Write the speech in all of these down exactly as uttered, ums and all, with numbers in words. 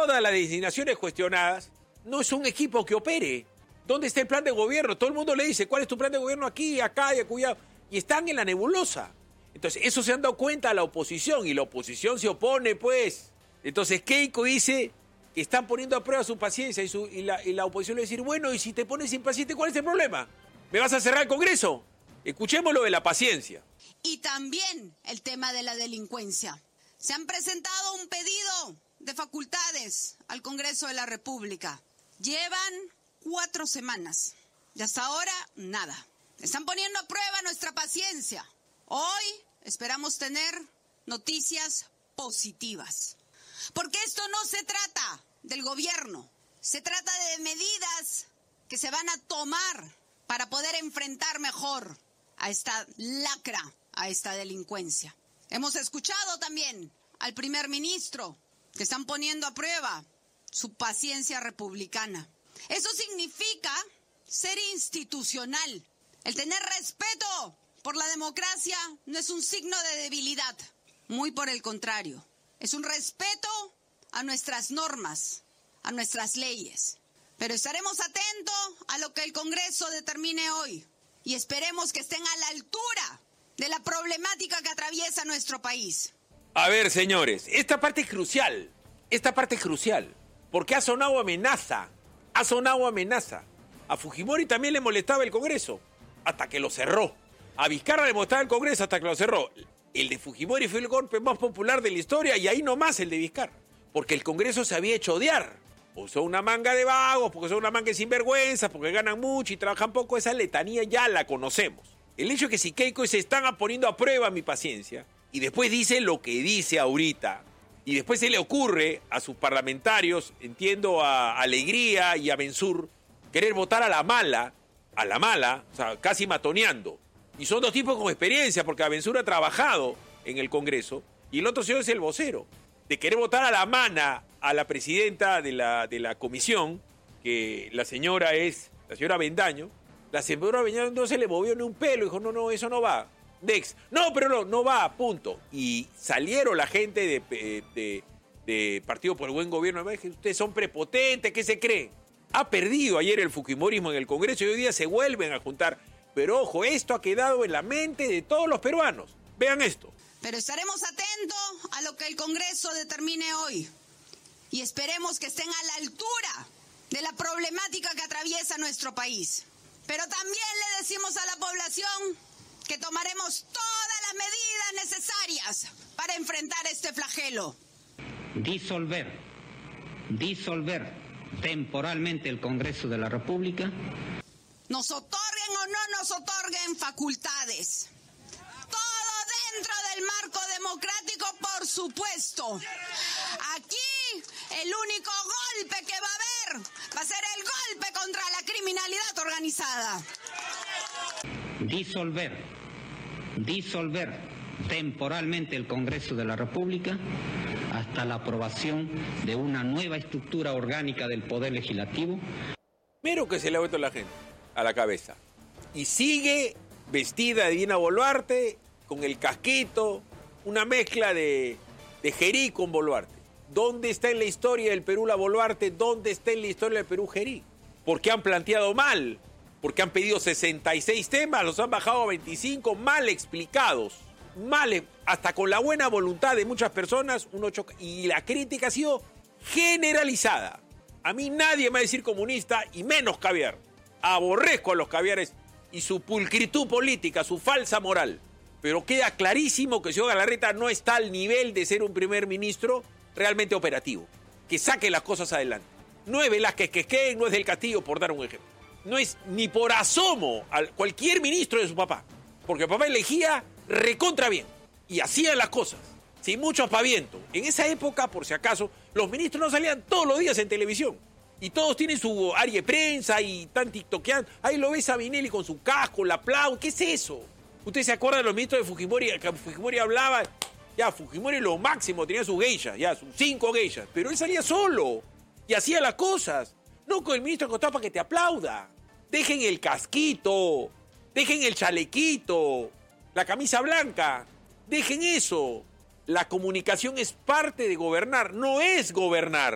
todas las designaciones cuestionadas, no es un equipo que opere. ¿Dónde está el plan de gobierno? Todo el mundo le dice, ¿cuál es tu plan de gobierno aquí, acá y acullá? Y están en la nebulosa. Entonces, eso se han dado cuenta a la oposición, y la oposición se opone, pues. Entonces, Keiko dice que están poniendo a prueba su paciencia, y, su, y, la, y la oposición le va a decir, bueno, y si te pones impaciente, ¿cuál es el problema? ¿Me vas a cerrar el Congreso? Escuchemos lo de la paciencia. Y también el tema de la delincuencia. Se han presentado un pedido de facultades al Congreso de la República. Llevan cuatro semanas y hasta ahora nada. Están poniendo a prueba nuestra paciencia. Hoy esperamos tener noticias positivas. Porque esto no se trata del gobierno. Se trata de medidas que se van a tomar para poder enfrentar mejor a esta lacra, a esta delincuencia. Hemos escuchado también al primer ministro que están poniendo a prueba su paciencia republicana. Eso significa ser institucional. El tener respeto por la democracia no es un signo de debilidad. Muy por el contrario. Es un respeto a nuestras normas, a nuestras leyes. Pero estaremos atentos a lo que el Congreso determine hoy y esperemos que estén a la altura de la problemática que atraviesa nuestro país. A ver, señores, esta parte es crucial. Esta parte es crucial. Porque ha sonado amenaza. Ha sonado amenaza. A Fujimori también le molestaba el Congreso, hasta que lo cerró. A Vizcarra le molestaba el Congreso hasta que lo cerró. El de Fujimori fue el golpe más popular de la historia, y ahí nomás el de Vizcarra. Porque el Congreso se había hecho odiar. Porque son una manga de vagos, porque son una manga de sinvergüenzas, porque ganan mucho y trabajan poco. Esa letanía ya la conocemos. El hecho es que si Keiko se están poniendo a prueba mi paciencia, y después dice lo que dice ahorita, y después se le ocurre a sus parlamentarios, entiendo a Alegría y a Bensur, querer votar a la mala, a la mala, o sea, casi matoneando. Y son dos tipos con experiencia, porque Bensur ha trabajado en el Congreso, y el otro señor es el vocero. De querer votar a la mana a la presidenta de la, de la comisión, que la señora es, la señora Bendaño, la señora Bendaño no se le movió ni un pelo, dijo, no, no, eso no va. Dex, no, pero no, no va, punto. Y salieron la gente de, de, de Partido por el Buen Gobierno, ustedes son prepotentes, ¿qué se creen? Ha perdido ayer el fujimorismo en el Congreso y hoy día se vuelven a juntar. Pero ojo, esto ha quedado en la mente de todos los peruanos. Vean esto. Pero estaremos atentos a lo que el Congreso determine hoy y esperemos que estén a la altura de la problemática que atraviesa nuestro país. Pero también le decimos a la población que tomaremos todas las medidas necesarias para enfrentar este flagelo. Disolver, disolver temporalmente el Congreso de la República. Nos otorguen o no nos otorguen facultades. Dentro del marco democrático, por supuesto. Aquí el único golpe que va a haber va a ser el golpe contra la criminalidad organizada. Disolver, disolver temporalmente el Congreso de la República hasta la aprobación de una nueva estructura orgánica del Poder Legislativo. Mero que se le ha vuelto la gente a la cabeza. Y sigue vestida de Dina Boluarte, con el casquito, una mezcla de, de Gerí con Boluarte. ¿Dónde está en la historia del Perú la Boluarte? ¿Dónde está en la historia del Perú Gerí? Porque han planteado mal, porque han pedido sesenta y seis temas, los han bajado a veinticinco, mal explicados, mal, hasta con la buena voluntad de muchas personas, uno choca, y la crítica ha sido generalizada. A mí nadie me va a decir comunista, y menos caviar. Aborrezco a los caviares y su pulcritud política, su falsa moral. Pero queda clarísimo que el señor Galarreta no está al nivel de ser un primer ministro realmente operativo, que saque las cosas adelante. No es Velázquez Quezquén, no es del Castillo, por dar un ejemplo. No es ni por asomo a cualquier ministro de su papá, porque el papá elegía recontra bien y hacían las cosas, sin mucho aspaviento. En esa época, por si acaso, los ministros no salían todos los días en televisión. Y todos tienen su área de prensa y están tiktokeando. Ahí lo ves a Vinelli con su casco, la aplaude. ¿Qué es eso? ¿Ustedes se acuerdan de los ministros de Fujimori? Que Fujimori hablaba, ya, Fujimori lo máximo, tenía sus geishas, ya, sus cinco geishas. Pero él salía solo y hacía las cosas. No con el ministro acostado para que te aplauda. Dejen el casquito, dejen el chalequito, la camisa blanca. Dejen eso. La comunicación es parte de gobernar, no es gobernar.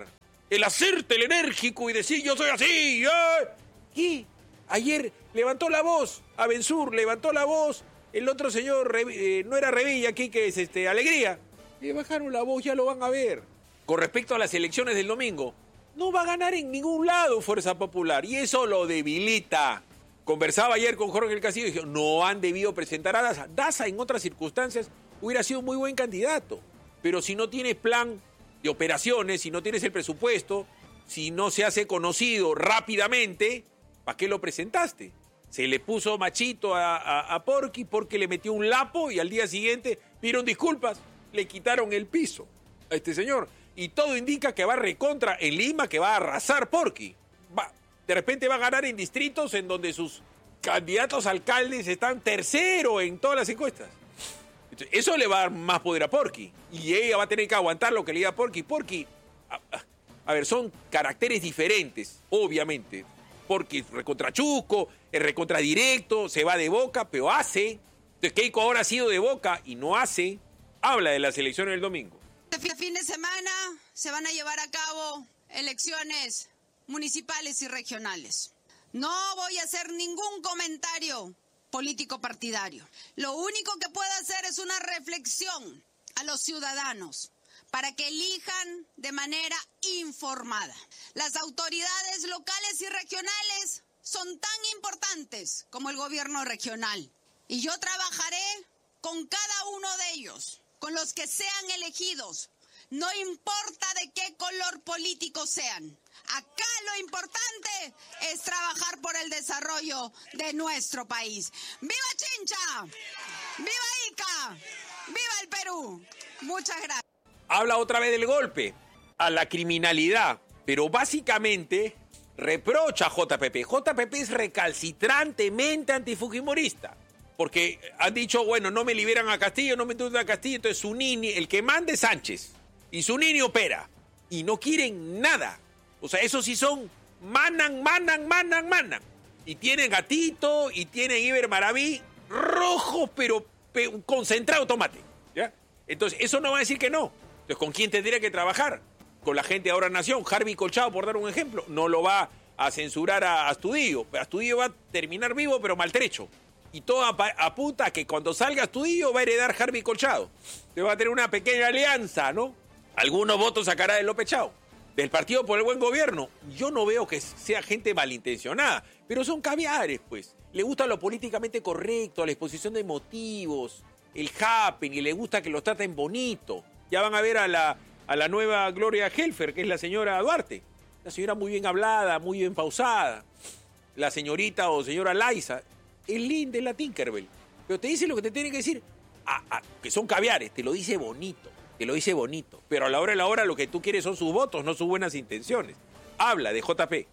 el hacerte el enérgico y decir yo soy así. ¿eh? ¿Qué? Ayer levantó la voz, Abensur levantó la voz, el otro señor eh, no era Revilla aquí, que es este, Alegría. Le bajaron la voz, ya lo van a ver. Con respecto a las elecciones del domingo, no va a ganar en ningún lado Fuerza Popular y eso lo debilita. Conversaba ayer con Jorge del Castillo y dijo, no han debido presentar a Daza. Daza en otras circunstancias hubiera sido un muy buen candidato, pero si no tienes plan de operaciones, si no tienes el presupuesto, si no se hace conocido rápidamente, ¿para qué lo presentaste? Se le puso machito a, a, a Porky porque le metió un lapo y al día siguiente pidieron disculpas, le quitaron el piso a este señor. Y todo indica que va recontra en Lima, que va a arrasar Porky. Va, de repente va a ganar en distritos en donde sus candidatos a alcaldes están tercero en todas las encuestas. Entonces, eso le va a dar más poder a Porky. Y ella va a tener que aguantar lo que le diga Porky. Porky, a, a, a ver, son caracteres diferentes, obviamente. Porky es recontrachuco, es recontradirecto, se va de boca, pero hace. Entonces Keiko ahora ha sido de boca y no hace. Habla de las elecciones del domingo. Este fin de semana se van a llevar a cabo elecciones municipales y regionales. No voy a hacer ningún comentario político partidario. Lo único que puedo hacer es una reflexión a los ciudadanos para que elijan de manera informada. Las autoridades locales y regionales son tan importantes como el gobierno regional. Y yo trabajaré con cada uno de ellos, con los que sean elegidos, no importa de qué color político sean. Acá lo importante es trabajar por el desarrollo de nuestro país. ¡Viva Chincha! ¡Viva Ica! ¡Viva el Perú! Muchas gracias. Habla otra vez del golpe a la criminalidad, pero básicamente reprocha a J P P. J P P es recalcitrantemente antifujimorista. Porque han dicho, bueno, no me liberan a Castillo, no me inducen a Castillo, entonces Zunini, el que mande es Sánchez, y Zunini opera, y no quieren nada. O sea, esos sí son manan, manan, manan, manan. Y tienen a Tito, y tienen Iber Maraví, rojos, pero, pero concentrado tomate. ¿Ya? Entonces, eso no va a decir que no. Entonces, ¿con quién tendría que trabajar? Con la gente de Ahora Nación, Harvey Colchado, por dar un ejemplo, no lo va a censurar a Astudillo. Astudillo va a terminar vivo, pero maltrecho. Y todo apunta a que cuando salga Astudillo va a heredar Harvey Colchado. Se va a tener una pequeña alianza, ¿no? Algunos votos sacará de López Chao. Del Partido por el Buen Gobierno. Yo no veo que sea gente malintencionada, pero son caviares, pues. Le gusta lo políticamente correcto, la exposición de motivos, el happen, y le gusta que los traten bonito. Ya van a ver a la, a la nueva Gloria Helfer, que es la señora Duarte. La señora muy bien hablada, muy bien pausada. La señorita o señora Laiza. Es linda, es la Tinkerbell. Pero te dice lo que te tiene que decir. Ah, ah, que son caviares, te lo dice bonito. Te lo dice bonito. Pero a la hora de la hora lo que tú quieres son sus votos, no sus buenas intenciones. Habla de J P.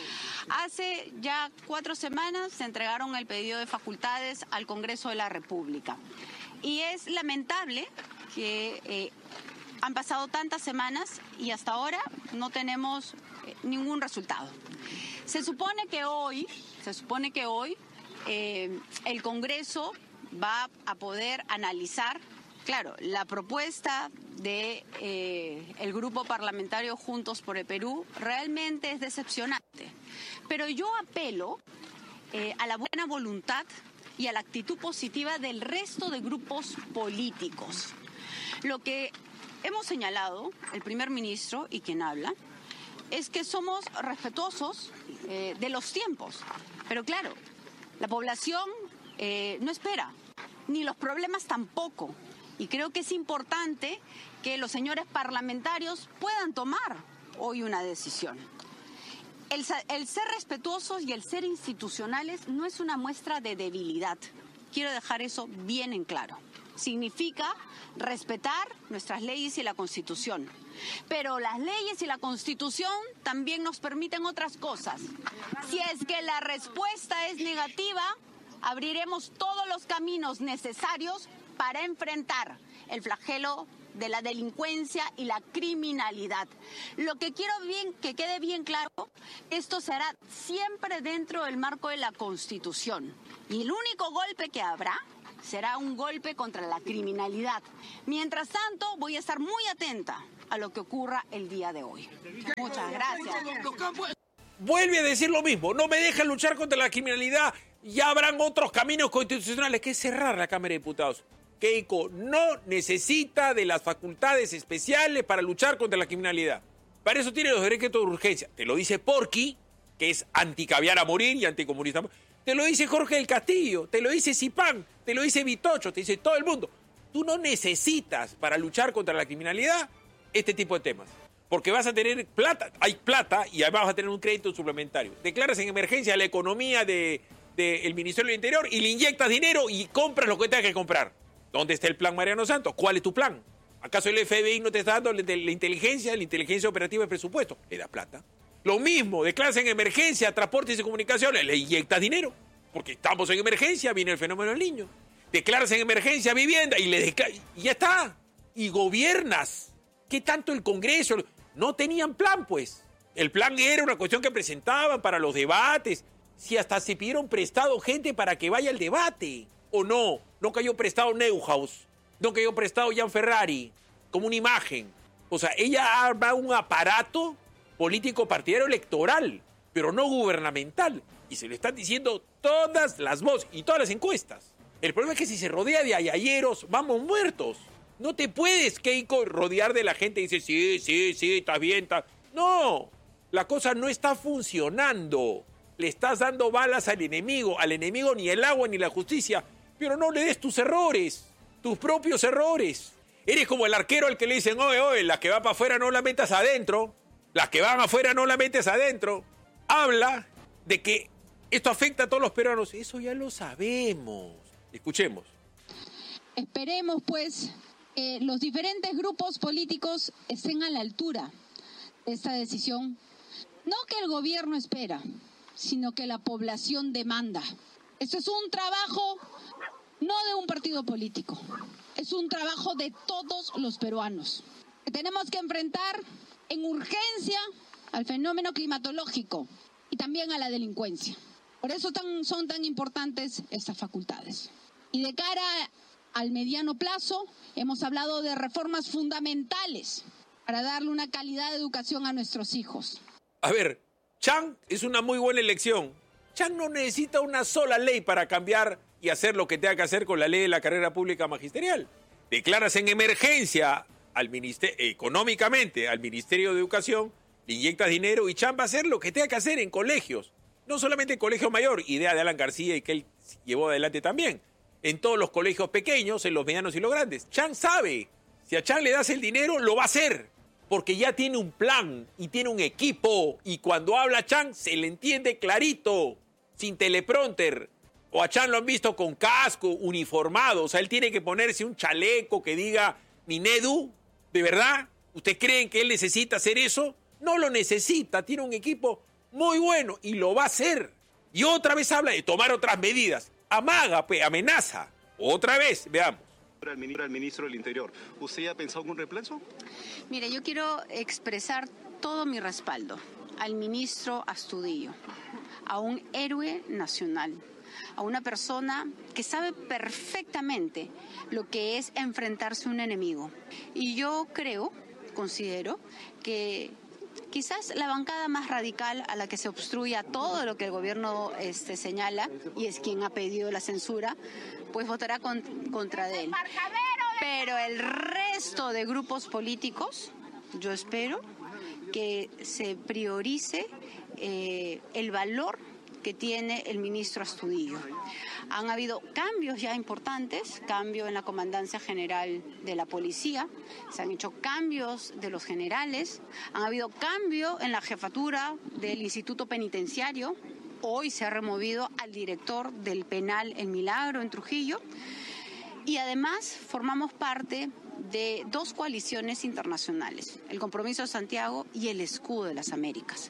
Hace ya cuatro semanas se entregaron el pedido de facultades al Congreso de la República. Y es lamentable que eh, han pasado tantas semanas y hasta ahora no tenemos eh, ningún resultado. Se supone que hoy, se supone que hoy eh, el Congreso va a poder analizar, claro, la propuesta de eh, el grupo parlamentario Juntos por el Perú realmente es decepcionante. Pero yo apelo eh, a la buena voluntad y a la actitud positiva del resto de grupos políticos. Lo que hemos señalado, el primer ministro y quien habla, es que somos respetuosos eh, de los tiempos. Pero claro, la población eh, no espera, ni los problemas tampoco. Y creo que es importante que los señores parlamentarios puedan tomar hoy una decisión. El, el ser respetuosos y el ser institucionales no es una muestra de debilidad. Quiero dejar eso bien en claro. Significa respetar nuestras leyes y la Constitución. Pero las leyes y la Constitución también nos permiten otras cosas. Si es que la respuesta es negativa, abriremos todos los caminos necesarios para enfrentar el flagelo de la delincuencia y la criminalidad. Lo que quiero bien, que quede bien claro, esto será siempre dentro del marco de la Constitución. Y el único golpe que habrá será un golpe contra la criminalidad. Mientras tanto, voy a estar muy atenta a lo que ocurra el día de hoy. Muchas gracias. Vuelve a decir lo mismo, no me dejan luchar contra la criminalidad, ya habrán otros caminos constitucionales, que es cerrar la Cámara de Diputados. Keiko no necesita de las facultades especiales para luchar contra la criminalidad. Para eso tiene los decretos de urgencia. Te lo dice Porqui, que es anticaviar a morir y anticomunista. Te lo dice Jorge del Castillo, te lo dice Zipán, te lo dice Vitocho, te dice todo el mundo. Tú no necesitas para luchar contra la criminalidad este tipo de temas. Porque vas a tener plata, hay plata y además vas a tener un crédito suplementario. Declaras en emergencia la economía del de, de Ministerio del Interior y le inyectas dinero y compras lo que tengas que comprar. ¿Dónde está el plan Mariano Santos? ¿Cuál es tu plan? ¿Acaso el F B I no te está dando la, la inteligencia, la inteligencia operativa de presupuesto? Le da plata. Lo mismo, declaras en emergencia, transportes y comunicaciones, le inyectas dinero. Porque estamos en emergencia, viene el fenómeno del niño. Declaras en emergencia vivienda y le declaras, y ya está. Y gobiernas. ¿Qué tanto el Congreso? No tenían plan, pues. El plan era una cuestión que presentaban para los debates. Si hasta se pidieron prestado gente para que vaya al debate. ¿O no? No cayó prestado Neuhaus. No cayó prestado Gian Ferrari. Como una imagen. O sea, ella arma un aparato político partidario electoral, pero no gubernamental. Y se lo están diciendo todas las voces y todas las encuestas. El problema es que si se rodea de ayayeros, vamos muertos. No te puedes, Keiko, rodear de la gente y dice, sí, sí, sí, está bien, está... No, la cosa no está funcionando. Le estás dando balas al enemigo. Al enemigo ni el agua ni la justicia. Pero no le des tus errores, tus propios errores. Eres como el arquero al que le dicen, oye, oye, la que va para afuera no la metas adentro. Las que van afuera no la metes adentro. Habla de que esto afecta a todos los peruanos. Eso ya lo sabemos. Escuchemos. Esperemos, pues, que los diferentes grupos políticos estén a la altura de esta decisión. No que el gobierno espera, sino que la población demanda. Esto es un trabajo no de un partido político. Es un trabajo de todos los peruanos. Tenemos que enfrentar en urgencia al fenómeno climatológico y también a la delincuencia. Por eso tan, son tan importantes estas facultades. Y de cara al mediano plazo, hemos hablado de reformas fundamentales para darle una calidad de educación a nuestros hijos. A ver, Chang es una muy buena elección. Chang no necesita una sola ley para cambiar y hacer lo que tenga que hacer con la ley de la carrera pública magisterial. Declaras en emergencia al ministerio, económicamente al Ministerio de Educación, le inyectas dinero y Chang va a hacer lo que tenga que hacer en colegios. No solamente en Colegio Mayor, idea de Alan García y que él llevó adelante también. En todos los colegios pequeños, en los medianos y los grandes. Chang sabe, si a Chang le das el dinero, lo va a hacer. Porque ya tiene un plan y tiene un equipo. Y cuando habla Chang, se le entiende clarito, sin teleprompter. O a Chang lo han visto con casco, uniformado. O sea, él tiene que ponerse un chaleco que diga Minedu. ¿De verdad? ¿Ustedes creen que él necesita hacer eso? No lo necesita, tiene un equipo muy bueno y lo va a hacer. Y otra vez habla de tomar otras medidas. Amaga, pues, amenaza. Otra vez, veamos. Al ministro, al ministro del Interior, ¿usted ya ha pensado en un reemplazo? Mire, yo quiero expresar todo mi respaldo al ministro Astudillo, a un héroe nacional, a una persona que sabe perfectamente lo que es enfrentarse a un enemigo. Y yo creo, considero, que quizás la bancada más radical a la que se obstruya todo lo que el gobierno este, señala, y es quien ha pedido la censura, pues votará con, contra de él. Pero el resto de grupos políticos, yo espero que se priorice eh, el valor que tiene el ministro Astudillo. Han habido cambios ya importantes, cambio en la Comandancia General de la Policía, se han hecho cambios de los generales, han habido cambio en la jefatura del Instituto Penitenciario, hoy se ha removido al director del penal El Milagro en Trujillo, y además formamos parte de dos coaliciones internacionales, el Compromiso de Santiago y el Escudo de las Américas.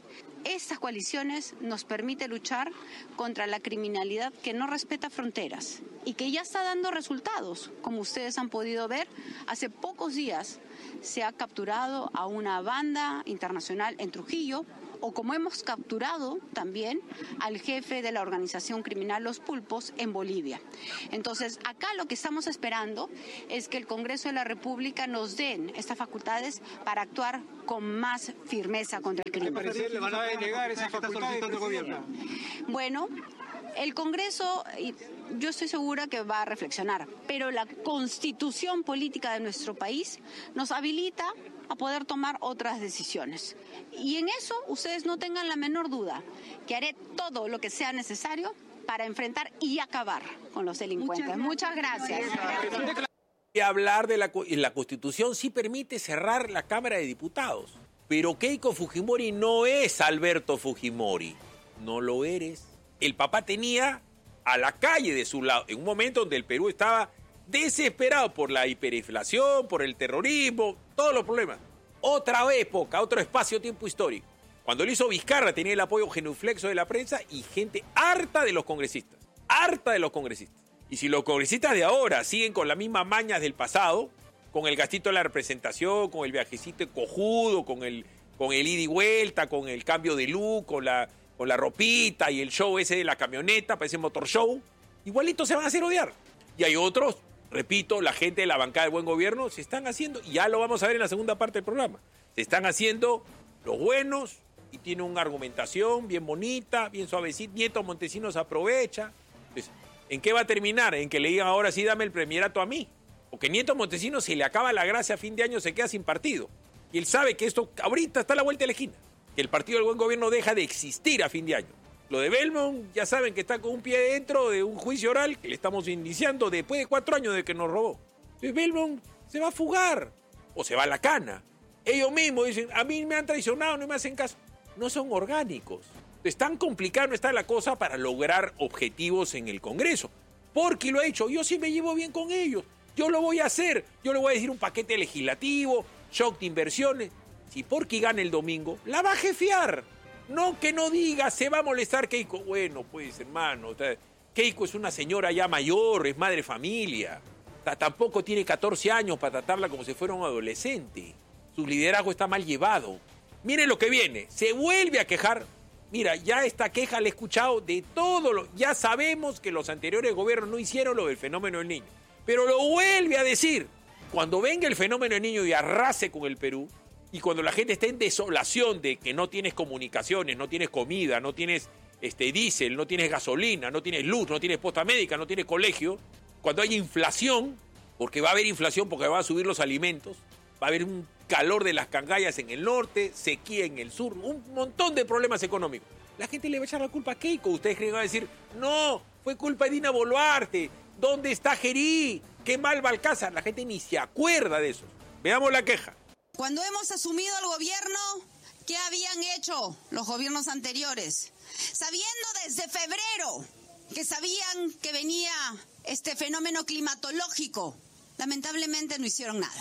estas coaliciones nos permite luchar contra la criminalidad que no respeta fronteras y que ya está dando resultados. Como ustedes han podido ver, hace pocos días se ha capturado a una banda internacional en Trujillo, o como hemos capturado también al jefe de la organización criminal Los Pulpos en Bolivia. Entonces, acá lo que estamos esperando es que el Congreso de la República nos den estas facultades para actuar con más firmeza contra el crimen. ¿Le van a denegar esas facultades al gobierno? Bueno, el Congreso, yo estoy segura que va a reflexionar, pero la Constitución política de nuestro país nos habilita a poder tomar otras decisiones. Y en eso ustedes no tengan la menor duda, que haré todo lo que sea necesario para enfrentar y acabar con los delincuentes. Muchas gracias. Muchas gracias. Y hablar de la, la Constitución sí permite cerrar la Cámara de Diputados, pero Keiko Fujimori no es Alberto Fujimori, no lo eres. El papá tenía a la calle de su lado, en un momento donde el Perú estaba desesperado por la hiperinflación, por el terrorismo, todos los problemas. Otra época, otro espacio-tiempo histórico. Cuando lo hizo Vizcarra tenía el apoyo genuflexo de la prensa y gente harta de los congresistas, harta de los congresistas. Y si los congresistas de ahora siguen con las mismas mañas del pasado, con el gastito de la representación, con el viajecito cojudo, con el, con el ida y vuelta, con el cambio de look, con la, con la ropita y el show ese de la camioneta, parece motor show, igualito se van a hacer odiar. Y hay otros, repito, la gente de la bancada del buen gobierno se están haciendo, y ya lo vamos a ver en la segunda parte del programa, se están haciendo los buenos y tienen una argumentación bien bonita, bien suavecita. Nieto Montesinos aprovecha. Entonces, ¿en qué va a terminar? En que le digan ahora sí dame el premierato a mí. Porque Nieto Montesinos, si le acaba la gracia a fin de año, se queda sin partido. Y él sabe que esto ahorita está a la vuelta de la esquina, que el partido del buen gobierno deja de existir a fin de año. Lo de Belmont, ya saben que está con un pie dentro de un juicio oral que le estamos iniciando después de cuatro años de que nos robó. Entonces Belmont se va a fugar o se va a la cana. Ellos mismos dicen, a mí me han traicionado, no me hacen caso. No son orgánicos. Entonces, tan complicada no está la cosa para lograr objetivos en el Congreso. Porque lo ha hecho, yo sí me llevo bien con ellos. Yo lo voy a hacer. Yo le voy a decir un paquete legislativo, shock de inversiones. Si Porky gana el domingo, la va a jefear. No que no diga, se va a molestar Keiko. Bueno, pues, hermano, Keiko es una señora ya mayor, es madre familia. Tampoco tiene catorce años para tratarla como si fuera un adolescente. Su liderazgo está mal llevado. Miren lo que viene, se vuelve a quejar. Mira, ya esta queja la he escuchado de todo. Lo, ya sabemos que los anteriores gobiernos no hicieron lo del fenómeno del niño. Pero lo vuelve a decir. Cuando venga el fenómeno del niño y arrase con el Perú, y cuando la gente esté en desolación de que no tienes comunicaciones, no tienes comida, no tienes este, diésel, no tienes gasolina, no tienes luz, no tienes posta médica, no tienes colegio, cuando haya inflación, porque va a haber inflación porque van a subir los alimentos, va a haber un calor de las cangallas en el norte, sequía en el sur, un montón de problemas económicos. La gente le va a echar la culpa a Keiko. Ustedes creen que van a decir, no, fue culpa de Dina Boluarte. ¿Dónde está Gerí? ¿Qué mal Balcázar? La gente ni se acuerda de eso. Veamos la queja. Cuando hemos asumido el gobierno, ¿qué habían hecho los gobiernos anteriores? Sabiendo desde febrero que sabían que venía este fenómeno climatológico, lamentablemente no hicieron nada.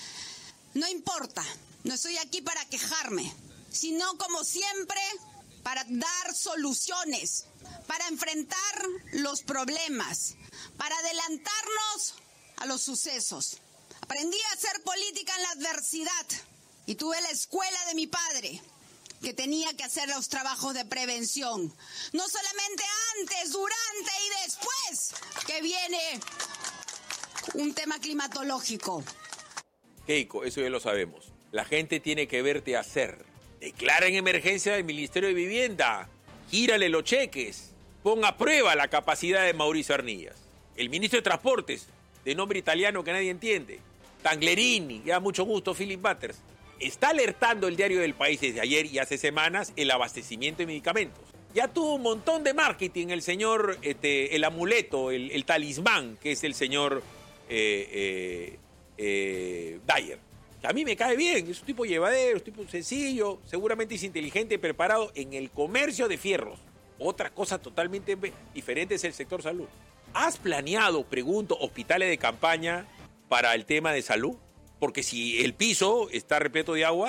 No importa, no estoy aquí para quejarme, sino como siempre para dar soluciones, para enfrentar los problemas, para adelantarnos a los sucesos. Aprendí a hacer política en la adversidad y tuve la escuela de mi padre, que tenía que hacer los trabajos de prevención, no solamente antes, durante y después que viene un tema climatológico. Keiko, eso ya lo sabemos. La gente tiene que verte hacer. Declara en emergencia el Ministerio de Vivienda. Gírale los cheques. Ponga a prueba la capacidad de Mauricio Arnillas. El ministro de Transportes, de nombre italiano que nadie entiende. Tanglerini, ya mucho gusto, Philip Butters. Está alertando el Diario del País desde ayer y hace semanas el abastecimiento de medicamentos. Ya tuvo un montón de marketing el señor, este, el amuleto, el, el talismán, que es el señor eh, eh, eh, Dyer. A mí me cae bien, es un tipo llevadero, es un tipo sencillo, seguramente es inteligente, preparado en el comercio de fierros. Otra cosa totalmente diferente es el sector salud. ¿Has planeado, pregunto, hospitales de campaña para el tema de salud? Porque si el piso está repleto de agua,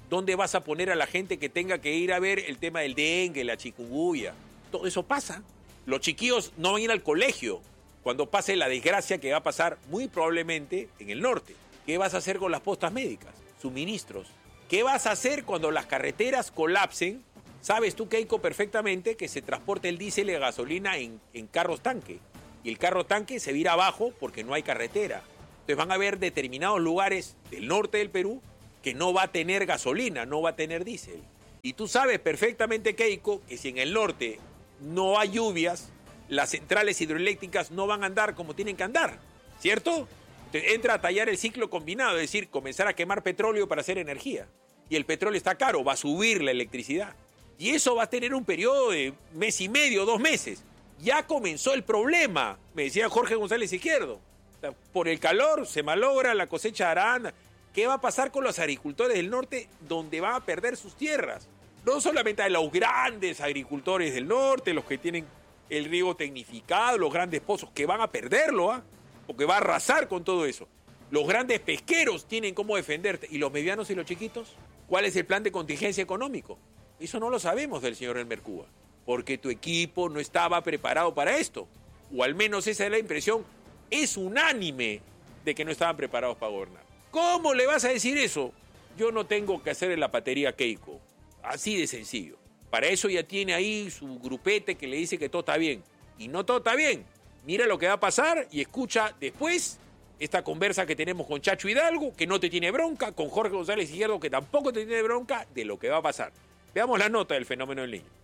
¿Dónde vas a poner a la gente que tenga que ir a ver el tema del dengue, la chikungunya? Todo eso pasa. Los chiquillos no van a ir al colegio cuando pase la desgracia que va a pasar muy probablemente en el norte. ¿Qué vas a hacer con las postas médicas? Suministros. ¿Qué vas a hacer cuando las carreteras colapsen? Sabes tú, Keiko, perfectamente que se transporta el diésel y la gasolina en, en carros tanque. Y el carro tanque se vira abajo porque no hay carretera. Entonces van a haber determinados lugares del norte del Perú que no va a tener gasolina, no va a tener diésel. Y tú sabes perfectamente, Keiko, que si en el norte no hay lluvias, las centrales hidroeléctricas no van a andar como tienen que andar, ¿cierto? Entonces entra a tallar el ciclo combinado, es decir, comenzar a quemar petróleo para hacer energía. Y el petróleo está caro, va a subir la electricidad. Y eso va a tener un periodo de mes y medio, dos meses. Ya comenzó el problema, me decía Jorge González Izquierdo. O sea, por el calor se malogra la cosecha de arana. ¿Qué va a pasar con los agricultores del norte donde van a perder sus tierras? No solamente a los grandes agricultores del norte, los que tienen el riego tecnificado, los grandes pozos, que van a perderlo, ¿ah? Porque va a arrasar con todo eso. Los grandes pesqueros tienen cómo defenderte. ¿Y los medianos y los chiquitos? ¿Cuál es el plan de contingencia económico? Eso no lo sabemos del señor Elmer Cuba, porque tu equipo no estaba preparado para esto. O al menos esa es la impresión, es unánime de que no estaban preparados para gobernar. ¿Cómo le vas a decir eso? Yo no tengo que hacer en la patería Keiko. Así de sencillo. Para eso ya tiene ahí su grupete que le dice que todo está bien. Y no todo está bien. Mira lo que va a pasar y escucha después esta conversa que tenemos con Chacho Hidalgo, que no te tiene bronca, con Jorge González Izquierdo, que tampoco te tiene bronca, de lo que va a pasar. Veamos la nota del fenómeno del Niño.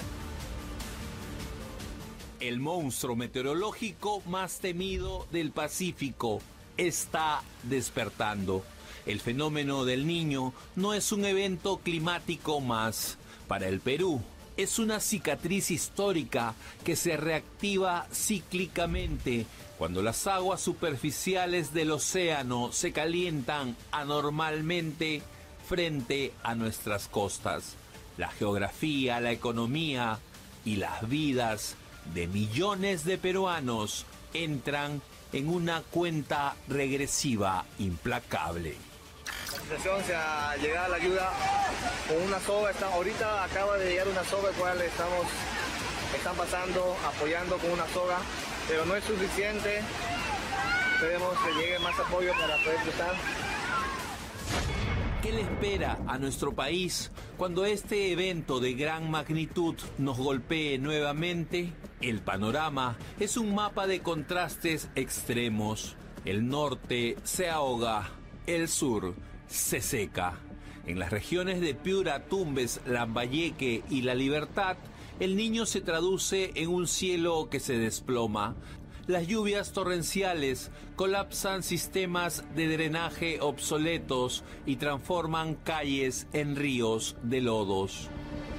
El monstruo meteorológico más temido del Pacífico está despertando. El fenómeno del Niño no es un evento climático más. Para el Perú, es una cicatriz histórica que se reactiva cíclicamente cuando las aguas superficiales del océano se calientan anormalmente frente a nuestras costas. La geografía, la economía y las vidas de millones de peruanos entran en una cuenta regresiva implacable. La situación se ha llegado a la ayuda con una soga. Está, ahorita acaba de llegar una soga, cual estamos están pasando, apoyando con una soga, pero no es suficiente. Esperemos que llegue más apoyo para poder cruzar. ¿Qué le espera a nuestro país cuando este evento de gran magnitud nos golpee nuevamente? El panorama es un mapa de contrastes extremos. El norte se ahoga, el sur se seca. En las regiones de Piura, Tumbes, Lambayeque y La Libertad, el Niño se traduce en un cielo que se desploma. Las lluvias torrenciales colapsan sistemas de drenaje obsoletos y transforman calles en ríos de lodos.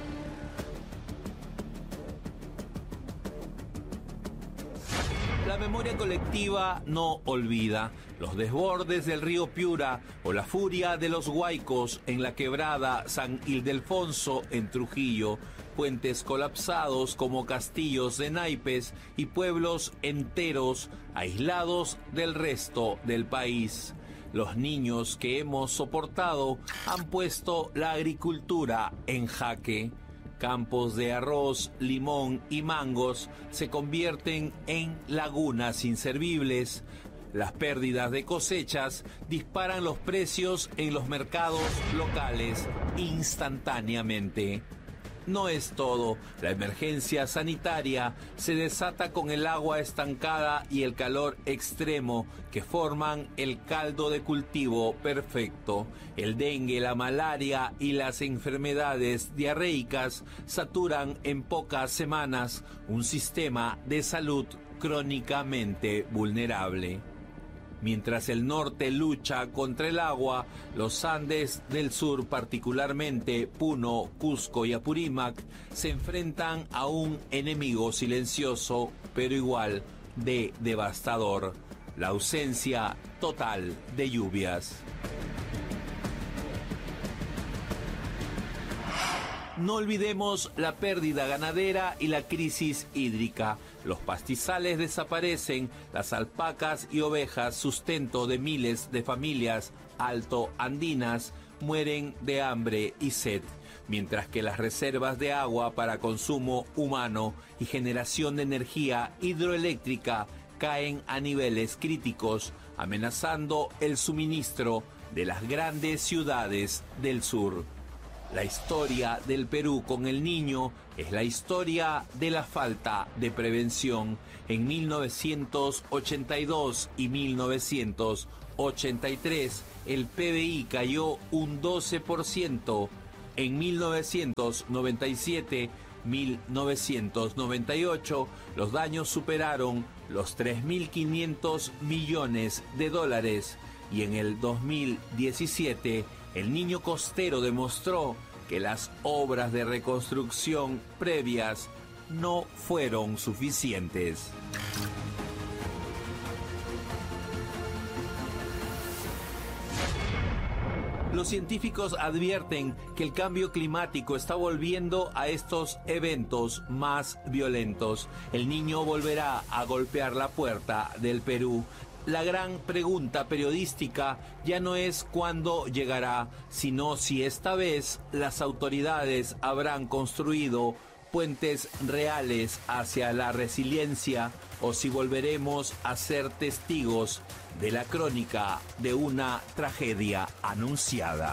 La memoria colectiva no olvida los desbordes del río Piura o la furia de los huaicos en la quebrada San Ildefonso en Trujillo, puentes colapsados como castillos de naipes y pueblos enteros aislados del resto del país. Los niños que hemos soportado han puesto la agricultura en jaque. Campos de arroz, limón y mangos se convierten en lagunas inservibles. Las pérdidas de cosechas disparan los precios en los mercados locales instantáneamente. No es todo. La emergencia sanitaria se desata con el agua estancada y el calor extremo que forman el caldo de cultivo perfecto. El dengue, la malaria y las enfermedades diarreicas saturan en pocas semanas un sistema de salud crónicamente vulnerable. Mientras el norte lucha contra el agua, los Andes del sur, particularmente Puno, Cusco y Apurímac, se enfrentan a un enemigo silencioso, pero igual de devastador: la ausencia total de lluvias. No olvidemos la pérdida ganadera y la crisis hídrica. Los pastizales desaparecen, las alpacas y ovejas, sustento de miles de familias altoandinas, mueren de hambre y sed, mientras que las reservas de agua para consumo humano y generación de energía hidroeléctrica caen a niveles críticos, amenazando el suministro de las grandes ciudades del sur. La historia del Perú con el Niño es la historia de la falta de prevención. En mil novecientos ochenta y dos y mil novecientos ochenta y tres el P B I cayó un doce por ciento. En mil novecientos noventa y siete a mil novecientos noventa y ocho los daños superaron los tres mil quinientos millones de dólares y en el dos mil diecisiete el Niño costero demostró que las obras de reconstrucción previas no fueron suficientes. Los científicos advierten que el cambio climático está volviendo a estos eventos más violentos. El Niño volverá a golpear la puerta del Perú. La gran pregunta periodística ya no es cuándo llegará, sino si esta vez las autoridades habrán construido puentes reales hacia la resiliencia o si volveremos a ser testigos de la crónica de una tragedia anunciada.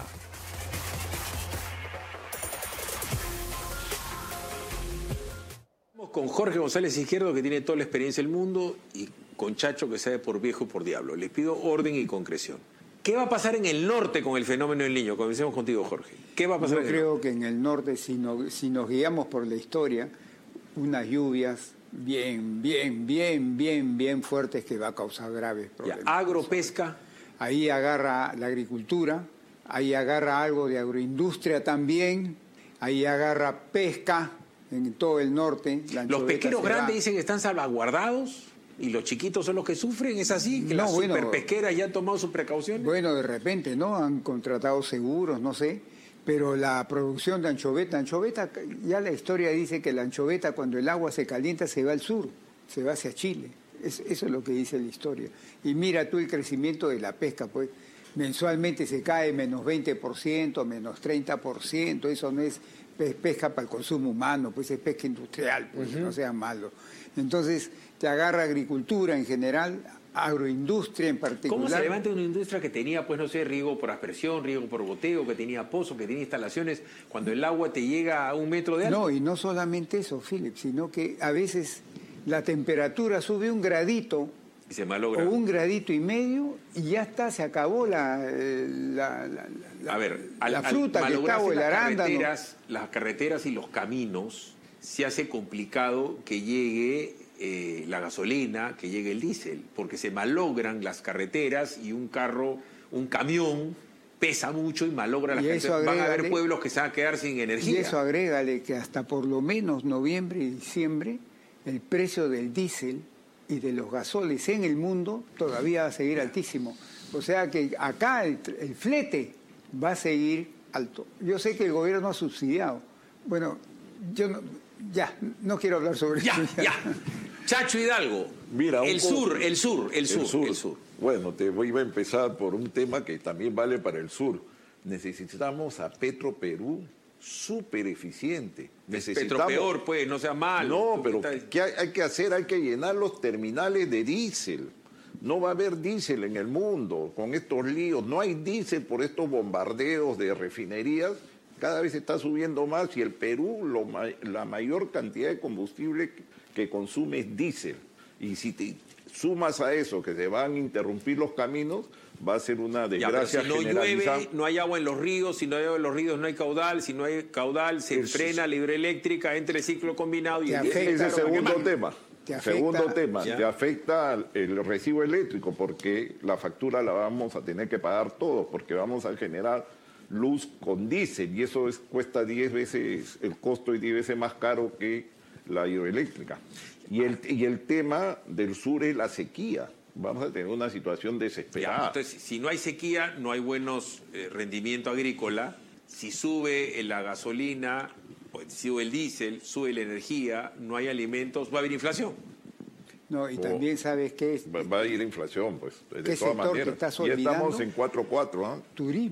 Estamos con Jorge González Izquierdo, que tiene toda la experiencia del mundo, y con Chacho, que sabe por viejo y por diablo. Les pido orden y concreción. ¿Qué va a pasar en el norte con el fenómeno del Niño? Comencemos contigo, Jorge. ¿Qué va a pasar? Yo creo que en el norte, si, no, si nos guiamos por la historia, unas lluvias bien, bien, bien, bien, bien fuertes que va a causar graves problemas. Ya, agropesca. Ahí agarra la agricultura, ahí agarra algo de agroindustria también, ahí agarra pesca en todo el norte. Los pesqueros grandes dicen que están salvaguardados y los chiquitos son los que sufren, ¿es así? ¿Que no, las bueno, superpesqueras ya han tomado sus precauciones? Bueno, de repente, ¿no? Han contratado seguros, no sé. Pero la producción de anchoveta, anchoveta, ya la historia dice que la anchoveta cuando el agua se calienta se va al sur, se va hacia Chile. Es, eso es lo que dice la historia. Y mira tú el crecimiento de la pesca, pues mensualmente se cae menos veinte por ciento, menos treinta por ciento, eso no es pesca para el consumo humano, pues es pesca industrial, pues uh-huh. No sean malos. Entonces te agarra agricultura en general, agroindustria en particular. ¿Cómo se levanta una industria que tenía, pues no sé, riego por aspersión, riego por goteo, que tenía pozos, que tenía instalaciones, cuando el agua te llega a un metro de alto? No, y no solamente eso, Philip, sino que a veces la temperatura sube un gradito y se malogra. O un gradito y medio y ya está, se acabó la, la, la, la, a ver, al, la fruta al que está o el arándano. Carreteras, las carreteras y los caminos se hace complicado que llegue eh, la gasolina, que llegue el diésel, porque se malogran las carreteras y un carro, un camión pesa mucho y malogra las carreteras. Van a haber pueblos que se van a quedar sin energía. Y eso agrégale que hasta por lo menos noviembre y diciembre el precio del diésel y de los gasoles en el mundo todavía va a seguir altísimo. O sea que acá el, el flete va a seguir alto. Yo sé que el gobierno ha subsidiado. Bueno, yo no, ya, no quiero hablar sobre ya, eso. Ya, ya. Chacho Hidalgo, Mira, el, sur, el sur, el sur, el sur, el sur. Bueno, te voy a empezar por un tema que también vale para el sur. Necesitamos a Petroperú súper eficiente. Necesitamos... Petropeor, pues, no sea mal. No, pero ¿qué hay, hay que hacer? Hay que llenar los terminales de diésel. No va a haber diésel en el mundo con estos líos. No hay diésel por estos bombardeos de refinerías. Cada vez está subiendo más y el Perú lo, la mayor cantidad de combustible que consume es diésel. Y si te sumas a eso que se van a interrumpir los caminos, va a ser una desgracia ya, si no generalizada. Llueve, no hay agua en los ríos, si no hay agua en los ríos no hay caudal, si no hay caudal se es, frena la hidroeléctrica, entra el ciclo combinado y ese es el segundo tema. Te afecta, segundo tema, ¿ya? Te afecta el recibo eléctrico porque la factura la vamos a tener que pagar todos porque vamos a generar luz con diésel y eso es, cuesta diez veces el costo y diez veces más caro que la hidroeléctrica. Y el, y el tema del sur es la sequía. Vamos a tener una situación desesperada. Ya, entonces, si no hay sequía, no hay buenos eh, rendimiento agrícola. Si sube la gasolina, pues, sube el diésel, sube la energía, no hay alimentos, va a haber inflación. No, y oh, también sabes qué es. Va, va a ir inflación, pues, de ¿qué todas sector maneras. que estás ya olvidando? estamos en cuatro cuatro, ¿eh? Turismo.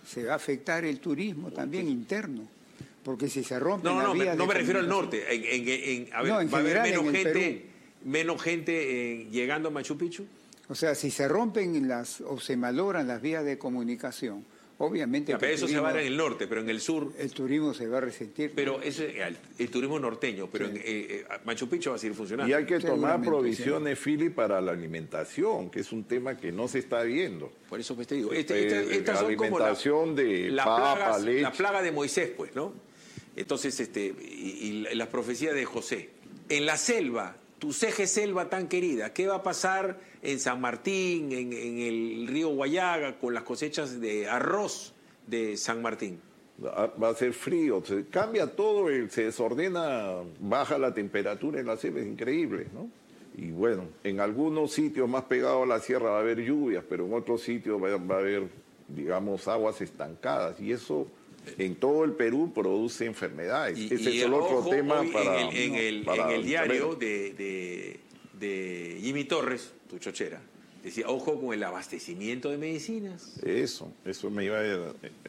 se va a afectar el turismo también interno. Porque si se rompen no, las no, vías me, no de me refiero al comunicación- norte. En, en, en- a ver, No, en ¿va a haber general, menos en el gente, menos gente eh, llegando a Machu Picchu? O sea, si se rompen las o se malogran las vías de comunicación, obviamente Ya, que pero el eso se turismo- va a dar en el norte, pero en el sur... el turismo se va a resentir. Pero eso es el, el turismo norteño, pero en, eh, eh, Machu Picchu va a seguir funcionando. Y hay que tomar Seguramente, provisiones, Fili, para la alimentación, que es un tema que no se está viendo. Por eso pues te digo, este, Eh, este- estas son como la, alimentación de la papa, plaga, leche. la plaga de Moisés, pues, ¿no? Entonces, este, y, y las profecías de José. En la selva, tu ceje selva tan querida, ¿qué va a pasar en San Martín, en, en el río Guayaga, con las cosechas de arroz de San Martín? Va a ser frío, se cambia todo, el- se desordena, baja la temperatura en la selva, es increíble, ¿no? Y bueno, en algunos sitios más pegados a la sierra va a haber lluvias, pero en otros sitios va, va a haber, digamos, aguas estancadas, y eso en todo el Perú produce enfermedades. Y, Ese y, es el otro ojo, tema hoy para... en el, en el, para en el diario saber. de, de, de Jimmy Torres, tu chochera, decía, ojo con el abastecimiento de medicinas. Eso, eso me iba a...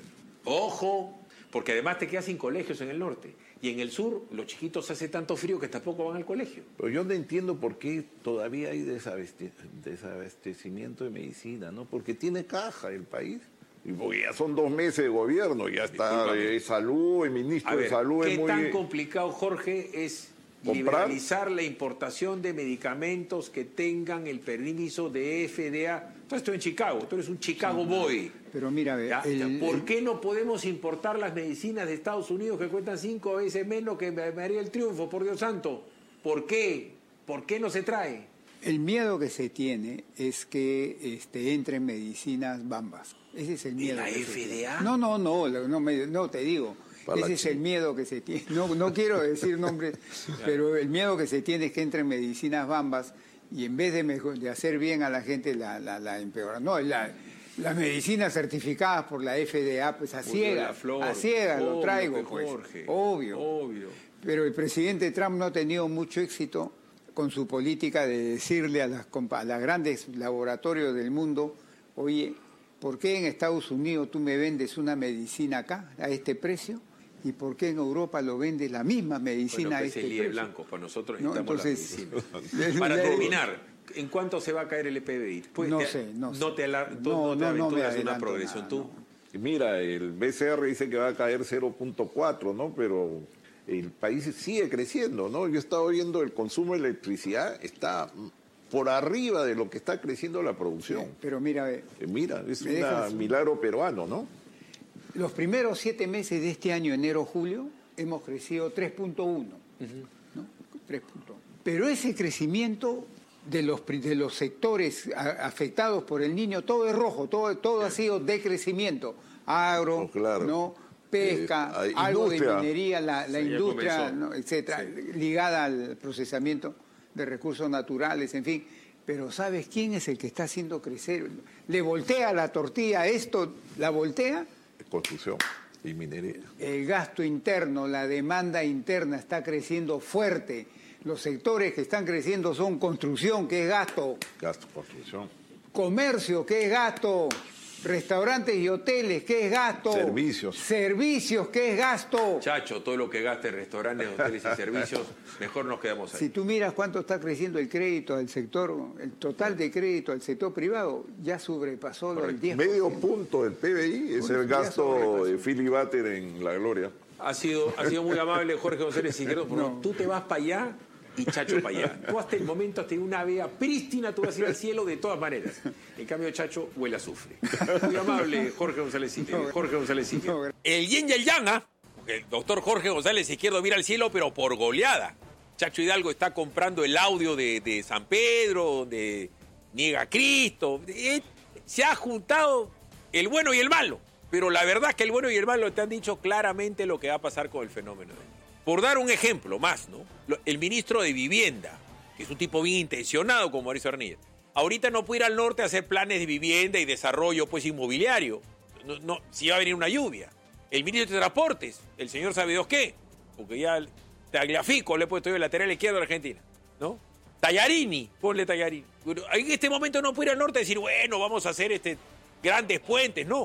Ojo, porque además te quedas sin colegios en el norte. Y en el sur, los chiquitos hace tanto frío que tampoco van al colegio. Pero yo no entiendo por qué todavía hay desabeste- desabastecimiento de medicina, ¿no? Porque tiene caja el país. Y porque ya son dos meses de gobierno, ya está Discúlpame. eh, salud, el ministro A de ver, salud ¿qué es muy... tan complicado, Jorge, es ¿Comprar? liberalizar la importación de medicamentos que tengan el permiso de F D A? Tú estás en Chicago, tú eres un Chicago boy. Pero mira, ve, ¿Ya? el- ¿Por el- qué no podemos importar las medicinas de Estados Unidos que cuestan cinco veces menos que María del Triunfo, por Dios santo? ¿Por qué? ¿Por qué no se trae? el miedo que se tiene es que este, entren medicinas bambas. Ese es el miedo. la que se F D A? tiene. No, no, no, lo- no, me- no te digo. Para la Ese es China. el miedo que se tiene. No, no quiero decir nombres, pero el miedo que se tiene es que entren medicinas bambas y en vez de, mejor- de hacer bien a la gente la, la, la empeoran. No, la, las medicinas certificadas por la F D A, pues a Murió ciegas, la flor. a ciegas lo Obvio, traigo, que pues. Jorge. Obvio. Obvio. Pero el presidente Trump no ha tenido mucho éxito con su política de decirle a las, compa- a los grandes laboratorios del mundo, oye, ¿por qué en Estados Unidos tú me vendes una medicina acá a este precio? ¿Y por qué en Europa lo vendes la misma medicina Bueno, a pues este el I E precio? blanco, para nosotros No, necesitamos entonces, las medicinas. Para le- terminar, ¿en cuánto se va a caer el E P B I? Pues No te- sé, no sé. No te, alar- tú No, no te no, no me aventuras en una adelanto progresión nada, tú. no. Mira, el B C R dice que va a caer cero punto cuatro, ¿no? Pero el país sigue creciendo, ¿no? Yo he estado viendo el consumo de electricidad, está por arriba de lo que está creciendo la producción. Pero mira, ve, Eh, Mira, es ¿Me un dejas? milagro peruano, ¿no? los primeros siete meses de este año, enero-julio, hemos crecido tres punto uno. ¿no? tres punto uno. Pero ese crecimiento de los, pri- de los sectores a- afectados por el niño, todo es rojo, todo, todo ha sido decrecimiento. Agro, Oh, claro. ¿no? pesca, Eh, hay algo de industria. minería, la, la Sí, ya industria, comenzó. ¿no? etcétera, ligada al procesamiento de recursos naturales, en fin. Pero ¿sabes quién es el que está haciendo crecer? Le voltea la tortilla, esto la voltea. Construcción y minería. El gasto interno, la demanda interna está creciendo fuerte. Los sectores que están creciendo son construcción, que es gasto, Gasto, construcción. comercio, que es gasto, restaurantes y hoteles, que es gasto, Servicios. servicios, que es gasto. Chacho, todo lo que gaste en restaurantes, hoteles y servicios, mejor nos quedamos ahí. Si tú miras cuánto está creciendo el crédito al sector, el total de crédito al sector privado, ya sobrepasó el diez por ciento. Medio punto del P B I es Bueno, el ya gasto sobrepasó. de Philly Butter en La Gloria. Ha sido, ha sido muy amable Jorge González Izquierdo, pero No. tú te vas para allá y Chacho para allá. Tú hasta el momento has tenido una vea prístina, tú vas a ir al cielo de todas maneras. En cambio, Chacho huele a azufre. Muy amable Jorge González Izquierdo. Jorge González Izquierdo. El yin y el yang, ¿ah? Porque el doctor Jorge González Izquierdo mira al cielo, pero por goleada. Chacho Hidalgo está comprando el audio de, de San Pedro, de Niega a Cristo. Eh, Se ha juntado el bueno y el malo. Pero la verdad es que el bueno y el malo te han dicho claramente lo que va a pasar con el fenómeno. Por dar un ejemplo más, ¿no? Lo- El ministro de Vivienda, que es un tipo bien intencionado como Mauricio Arnilla, ahorita no puede ir al norte a hacer planes de vivienda y desarrollo pues inmobiliario. No, no, si va a venir una lluvia. El ministro de Transportes, el señor sabe Dios qué, porque ya el Tagliafico le he puesto yo el lateral izquierdo de Argentina, ¿no? Tallarini, ponle Tallarini. Pero en este momento no puede ir al norte a decir, bueno, vamos a hacer este grandes puentes, no.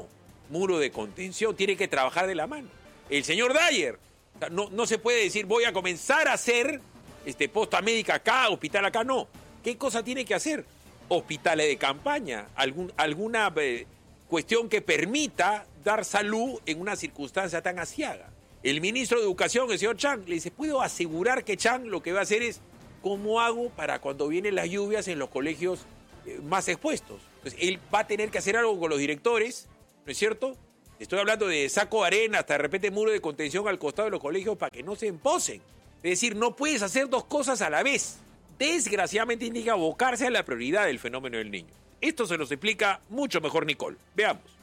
muro de contención, tiene que trabajar de la mano. El señor Dyer, no, no se puede decir voy a comenzar a hacer este, posta médica acá, hospital acá, no. ¿Qué cosa tiene que hacer? Hospitales de campaña, algún, alguna eh, cuestión que permita dar salud en una circunstancia tan aciaga. El ministro de Educación, el señor Chang, le dice, puedo asegurar que Chang lo que va a hacer es ¿cómo hago para cuando vienen las lluvias en los colegios eh, más expuestos? Entonces, él va a tener que hacer algo con los directores, ¿no es cierto? Estoy hablando de saco de arena, hasta de repente muro de contención al costado de los colegios para que no se emposen. Es decir, no puedes hacer dos cosas a la vez. Desgraciadamente indica abocarse a la prioridad del fenómeno del niño. Esto se nos explica mucho mejor Nicole. Veamos.